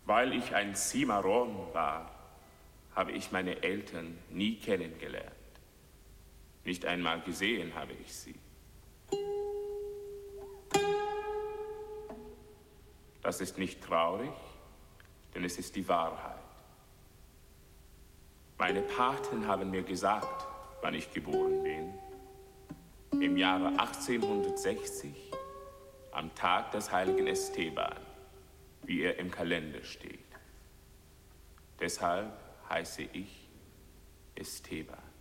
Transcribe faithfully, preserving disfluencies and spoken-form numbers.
Weil ich ein Cimarron war, habe ich meine Eltern nie kennengelernt. Nicht einmal gesehen habe ich sie. Das ist nicht traurig, denn es ist die Wahrheit. Meine Paten haben mir gesagt, wann ich geboren bin. Im Jahre achtzehnhundertsechzig, am Tag des heiligen Esteban, wie er im Kalender steht. Deshalb heiße ich Esteban.